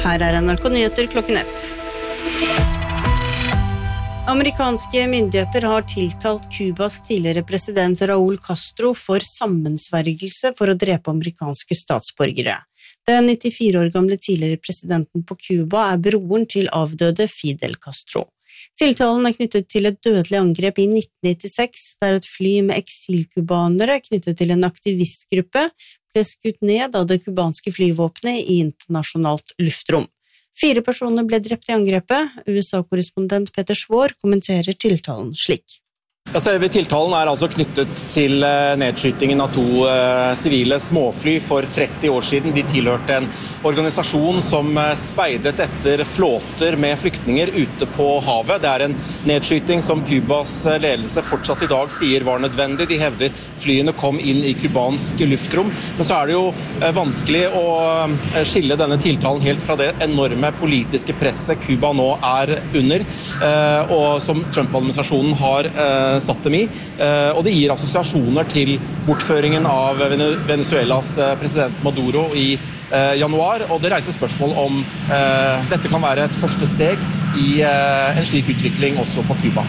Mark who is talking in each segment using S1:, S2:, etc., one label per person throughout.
S1: Her NRK Nyheter klokken 1. Amerikanske myndigheter har tiltalt Kubas tidligere president Raúl Castro for sammensvergelse for å drepe amerikanske statsborgere. Den 94 år gamle tidligere presidenten på Kuba broren til avdøde Fidel Castro. Tiltalen knyttet til et dødelig angrep i 1996, der et fly med eksilkubanere knyttet til en aktivistgruppe ble skutt ned av det kubanske flyvåpenet i internasjonalt luftrom. 4 personer ble drept i angrepet. USA-korrespondent Peter Svår kommenterer tiltalen slik.
S2: Selve tiltalen altså knyttet til nedskytingen av 2 sivile småfly for 30 år siden. De tilhørte en organisasjon som speidet etter flåter med flyktninger ute på havet. Det en nedskyting som Kubas ledelse fortsatt i dag sier var nødvendig. De hevder flyene kom inn i kubansk luftrom. Men så det jo vanskelig å skille denne tiltalen helt fra det enorme politiske presset Kuba nå under, og som Trump-administrasjonen har satt dem i, og det gir assosiasjoner til bortføringen av Venezuelas president Maduro i januar, og det reiser spørsmål om dette kan være et første steg i en slik utvikling også på Kuba.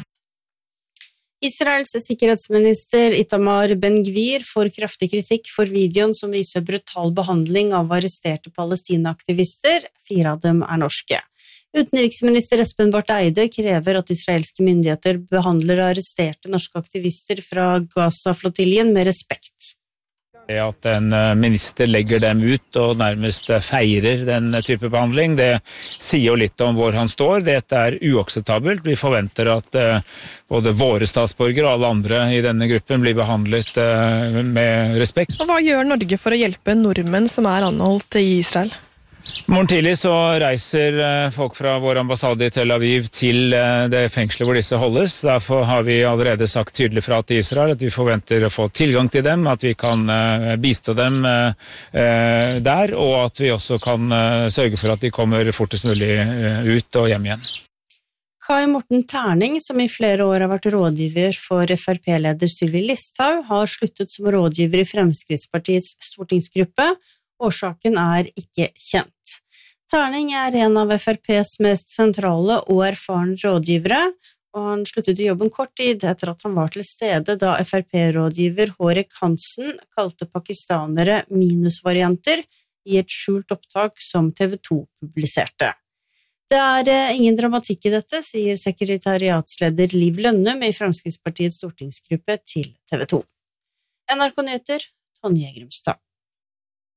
S1: Israels sikkerhetsminister Itamar Ben-Gvir får kraftig kritikk for videoen som viser brutal behandling av arresterte palestina-aktivister. 4 av dem norske. Utenriksminister Espen Barth Eide krever at israelske myndigheter behandler arresterte norske aktivister fra Gaza-flottiljen med respekt.
S3: At en minister legger dem ut og nærmest feirer den type behandling, det sier jo litt om hvor han står. Dette uakseptabelt. Vi forventer at både våre statsborgere og alle andre i denne gruppen blir behandlet med respekt.
S4: Og hva gjør Norge for å hjelpe nordmenn som anholdt i Israel?
S3: Morgen tidlig så reiser folk fra vår ambassade i Tel Aviv til det fengselet hvor disse holdes. Derfor har vi allerede sagt tydelig fra til Israel at vi forventer å få tilgang til dem, at vi kan bistå dem der, og at vi også kan sørge for at de kommer fortest mulig ut og hjem igjen.
S1: Kai Morten Terning, som i flere år har vært rådgiver for FrP-leder Sylvi Listhaug, har sluttet som rådgiver i Fremskrittspartiets stortingsgruppe. Årsaken ikke kjent. Terning en av FrPs mest sentrale og erfarne rådgivere, og han sluttet i jobben kort tid etter at han var til stede da FrP-rådgiver Hårek Hansen kalte pakistanere minusvarianter i et skjult opptak som TV 2 publiserte. Det ingen dramatikk i dette, sier sekretariatsleder Liv Lønnum i Fremskrittspartiets stortingsgruppe til TV 2. NRK Nyheter, Tonje Grimstad.